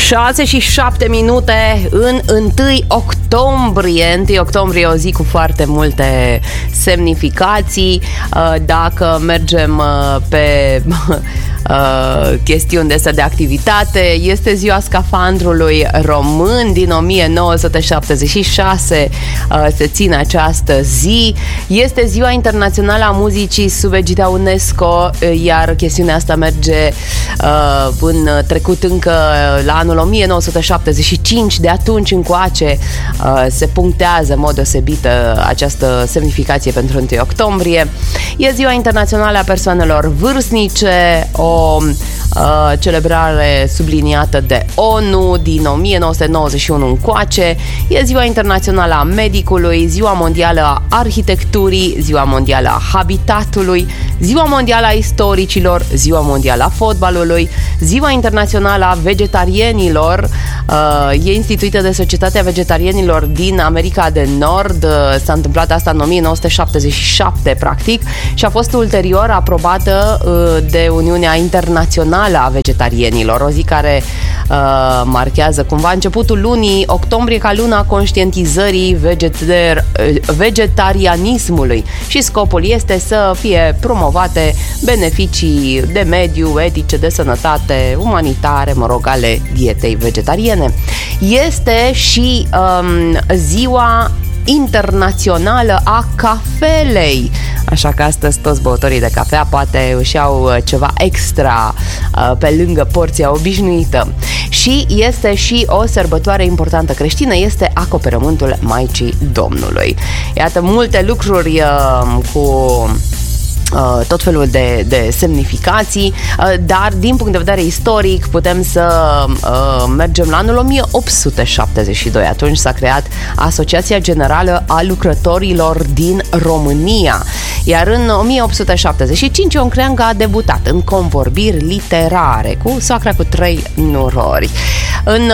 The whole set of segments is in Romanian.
6 și 7 minute în 1 octombrie. 1 octombrie, o zi cu foarte multe semnificații. Dacă mergem pe chestiuni de astea de activitate, este ziua scafandrului român. Din 1976 se ține această zi. Este ziua internațională a muzicii sub egida UNESCO, iar chestiunea asta merge în trecut încă la anul 1975. De atunci încoace se punctează în mod deosebit această semnificație pentru 1 octombrie. E ziua internațională a persoanelor vârstnice, o celebrare subliniată de ONU din 1991 încoace. E ziua internațională a medicului, ziua mondială a arhitecturii, ziua mondială a habitatului, ziua mondială a istoricilor, ziua mondială a fotbalului, ziua internațională a vegetarienilor. E instituită de Societatea Vegetarienilor din America de Nord. S-a întâmplat asta în 1977 practic și a fost ulterior aprobată de Uniunea Internațională a Vegetarienilor, o zi care marchează cumva începutul lunii octombrie ca luna conștientizării vegetarianismului și scopul este să fie promovate beneficii de mediu, etice, de sănătate, umanitare, ale dietei vegetariene. Este și ziua internațională a cafelei. Așa că astăzi toți băutorii de cafea poate își iau ceva extra pe lângă porția obișnuită. Și este și o sărbătoare importantă creștină, este acoperământul Maicii Domnului. Iată multe lucruri cu tot felul de semnificații, dar din punct de vedere istoric putem să mergem la anul 1872. Atunci s-a creat Asociația Generală a Lucrătorilor din România, iar în 1875 Ion Creangă a debutat în convorbiri literare cu Soacra cu 3 nurori. În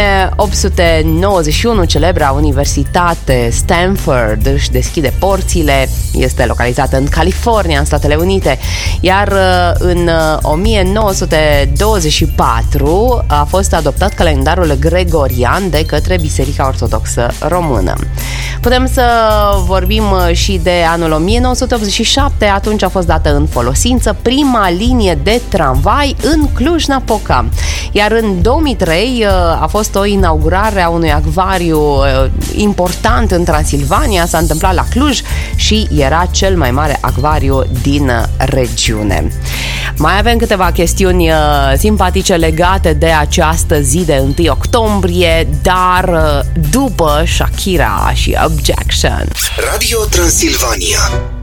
1891 celebra Universitate Stanford își deschide porțile, este localizată în California, în Statele Unite, iar în 1924 a fost adoptat calendarul gregorian de către Biserica Ortodoxă Română. Putem să vorbim și de anul 1987, atunci a fost dată în folosință prima linie de tramvai în Cluj-Napoca, iar în 2003 a fost o inaugurare a unui acvariu important în Transilvania, s-a întâmplat la Cluj și era cel mai mare acvariu din regiune. Mai avem câteva chestiuni simpatice legate de această zi de 1 octombrie, dar după Shakira și Objection. Radio Transilvania.